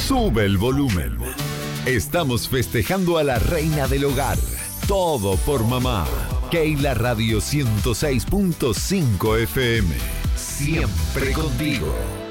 Sube el volumen. Estamos festejando a la reina del hogar. Todo por mamá. Keila Radio 106.5 FM. Siempre contigo.